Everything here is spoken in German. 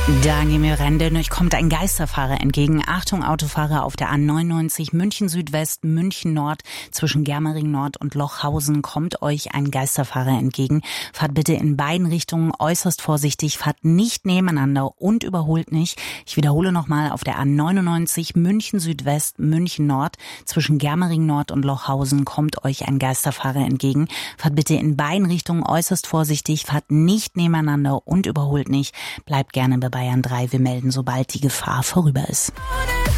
Da gehen wir rennen, euch kommt ein Geisterfahrer entgegen. Achtung, Autofahrer auf der A99 München Südwest, München Nord. Zwischen Germering Nord und Lochhausen kommt euch ein Geisterfahrer entgegen. Fahrt bitte in beiden Richtungen äußerst vorsichtig, fahrt nicht nebeneinander und überholt nicht. Ich wiederhole nochmal, auf der A99 München Südwest, München Nord. Zwischen Germering Nord und Lochhausen kommt euch ein Geisterfahrer entgegen. Fahrt bitte in beiden Richtungen äußerst vorsichtig, fahrt nicht nebeneinander und überholt nicht. Bleibt gerne bei Bayern 3. Wir melden, sobald die Gefahr vorüber ist.